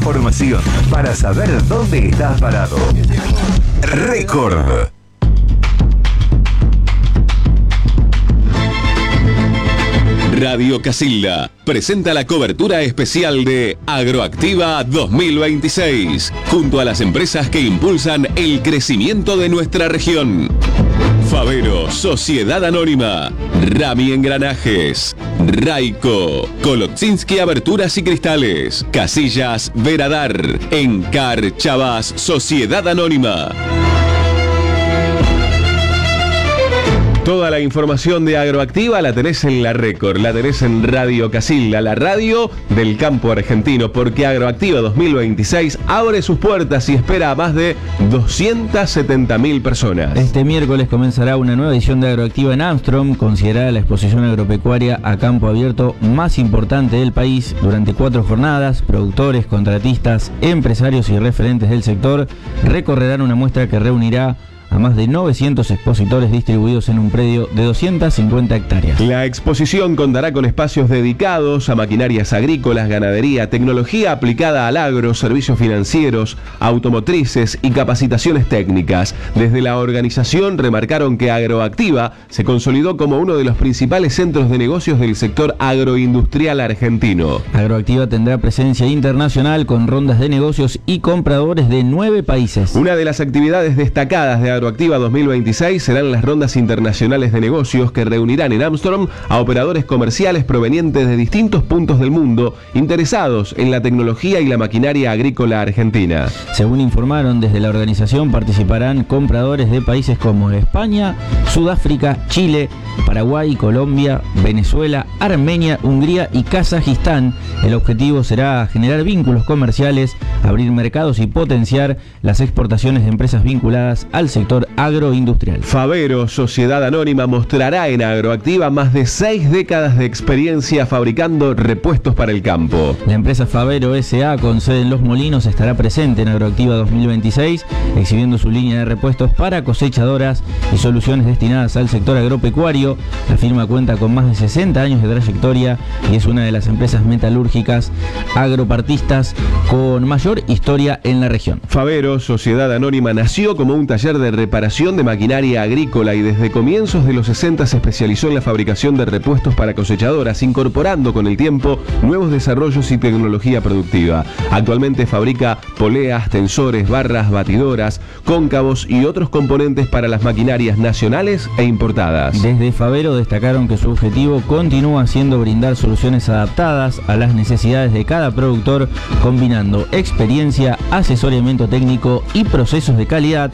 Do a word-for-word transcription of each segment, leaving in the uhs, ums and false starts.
información para saber dónde estás parado. Récord. Radio Casilda presenta la cobertura especial de Agroactiva dos mil veintiséis, junto a las empresas que impulsan el crecimiento de nuestra región. Favero, Sociedad Anónima, Rami Engranajes, Raico, Kolotzinski Aberturas y Cristales, Casillas Veradar, Encar Chavas, Sociedad Anónima. Toda la información de Agroactiva la tenés en la Récord, la tenés en Radio Casilda, la radio del campo argentino, porque Agroactiva dos mil veintiséis abre sus puertas y espera a más de doscientas setenta mil personas. Este miércoles comenzará una nueva edición de Agroactiva en Armstrong, considerada la exposición agropecuaria a campo abierto más importante del país. Durante cuatro jornadas, productores, contratistas, empresarios y referentes del sector recorrerán una muestra que reunirá a más de novecientos expositores distribuidos en un predio de doscientas cincuenta hectáreas. La exposición contará con espacios dedicados a maquinarias agrícolas, ganadería, tecnología aplicada al agro, servicios financieros, automotrices y capacitaciones técnicas. Desde la organización remarcaron que Agroactiva se consolidó como uno de los principales centros de negocios del sector agroindustrial argentino. Agroactiva tendrá presencia internacional con rondas de negocios y compradores de nueve países. Una de las actividades destacadas de Agroactiva Agroactiva dos mil veintiséis serán las rondas internacionales de negocios que reunirán en Armstrong a operadores comerciales provenientes de distintos puntos del mundo interesados en la tecnología y la maquinaria agrícola argentina. Según informaron desde la organización, participarán compradores de países como España, Sudáfrica, Chile, Paraguay, Colombia, Venezuela, Armenia, Hungría y Kazajistán. El objetivo será generar vínculos comerciales, abrir mercados y potenciar las exportaciones de empresas vinculadas al sector agroindustrial. Favero, Sociedad Anónima, mostrará en Agroactiva más de seis décadas de experiencia fabricando repuestos para el campo. La empresa Favero S A, con sede en Los Molinos, estará presente en Agroactiva dos mil veintiséis, exhibiendo su línea de repuestos para cosechadoras y soluciones destinadas al sector agropecuario. La firma cuenta con más de sesenta años de trayectoria y es una de las empresas metalúrgicas agropartistas con mayor historia en la región. Favero, Sociedad Anónima, nació como un taller de reparación de maquinaria agrícola y desde comienzos de los sesenta se especializó en la fabricación de repuestos para cosechadoras, incorporando con el tiempo nuevos desarrollos y tecnología productiva. Actualmente fabrica poleas, tensores, barras, batidoras, cóncavos y otros componentes para las maquinarias nacionales e importadas. Desde Favero destacaron que su objetivo continúa siendo brindar soluciones adaptadas a las necesidades de cada productor, combinando experiencia, asesoramiento técnico y procesos de calidad.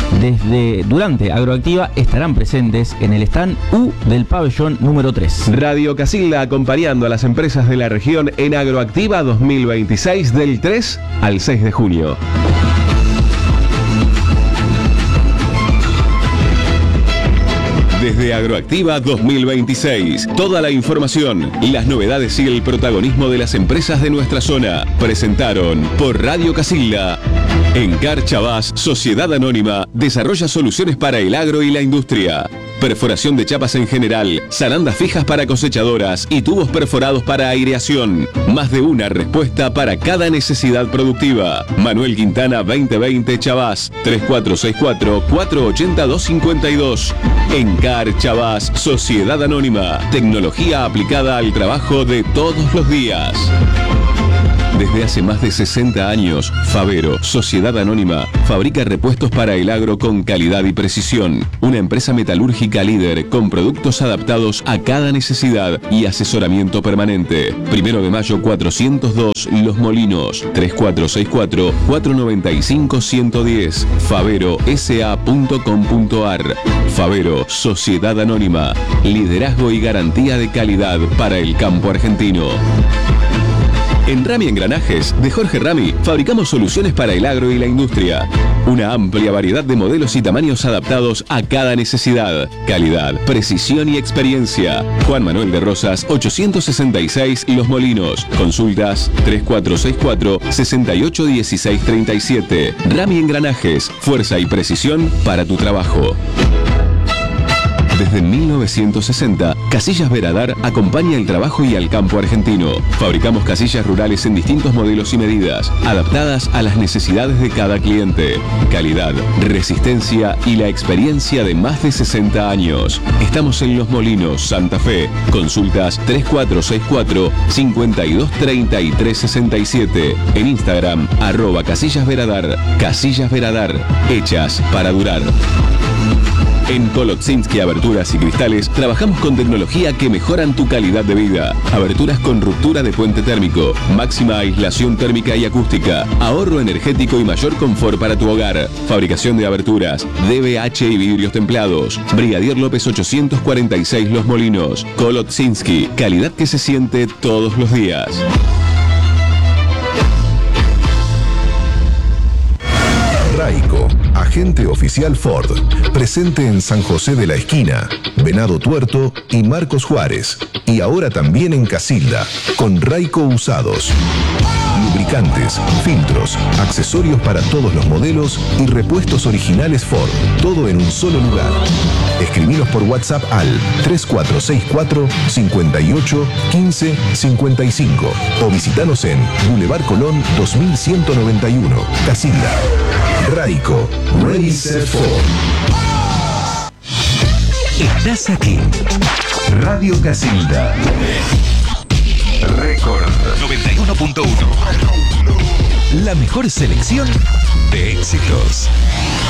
Desde durante Agroactiva estarán presentes en el stand U del pabellón número tres. Radio Casilda acompañando a las empresas de la región en Agroactiva dos mil veintiséis del tres al seis de junio. Desde Agroactiva dos mil veintiséis, toda la información, las novedades y el protagonismo de las empresas de nuestra zona. Presentaron por Radio Casilda. Encar Chavas, Sociedad Anónima, desarrolla soluciones para el agro y la industria. Perforación de chapas en general, zarandas fijas para cosechadoras y tubos perforados para aireación. Más de una respuesta para cada necesidad productiva. Manuel Quintana veinte veinte Chavas, tres cuatro seis cuatro, cuatro ocho cero, dos cinco dos. Encar Chavas, Sociedad Anónima, tecnología aplicada al trabajo de todos los días. Desde hace más de sesenta años, Favero, Sociedad Anónima, fabrica repuestos para el agro con calidad y precisión. Una empresa metalúrgica líder con productos adaptados a cada necesidad y asesoramiento permanente. Primero de mayo cuatrocientos dos, Los Molinos, tres cuatro seis cuatro, cuatro nueve cinco, uno uno cero, favero s a punto com punto a r. Favero, Sociedad Anónima, liderazgo y garantía de calidad para el campo argentino. En Rami Engranajes, de Jorge Rami, fabricamos soluciones para el agro y la industria. Una amplia variedad de modelos y tamaños adaptados a cada necesidad. Calidad, precisión y experiencia. Juan Manuel de Rosas, ochocientos sesenta y seis, Los Molinos. Consultas tres cuatro seis cuatro, seis ocho uno seis tres siete. Rami Engranajes, fuerza y precisión para tu trabajo. Desde mil novecientos sesenta, Casillas Veradar acompaña el trabajo y al campo argentino. Fabricamos casillas rurales en distintos modelos y medidas, adaptadas a las necesidades de cada cliente. Calidad, resistencia y la experiencia de más de sesenta años. Estamos en Los Molinos, Santa Fe. Consultas tres cuatro seis cuatro, cinco dos tres tres seis siete. En Instagram, arroba Casillas Veradar. Casillas Veradar, hechas para durar. En Kolotzinski Aberturas y Cristales trabajamos con tecnología que mejoran tu calidad de vida. Aberturas con ruptura de puente térmico, máxima aislación térmica y acústica, ahorro energético y mayor confort para tu hogar. Fabricación de aberturas, D B H y vidrios templados. Brigadier López ochocientos cuarenta y seis Los Molinos. Kolotzinski, calidad que se siente todos los días. Raico, agente oficial Ford, presente en San José de la Esquina, Venado Tuerto y Marcos Juárez, y ahora también en Casilda, con Raico Usados. Lubricantes, filtros, accesorios para todos los modelos y repuestos originales Ford, todo en un solo lugar. Escribinos por WhatsApp al tres cuatro seis cuatro, cinco ocho, uno cinco cinco cinco o visitanos en Boulevard Colón dos mil ciento noventa y uno, Casilda. Raico, Ready Set Ford. Estás aquí. Radio Casilda. Récord noventa y uno punto uno. La mejor selección de éxitos.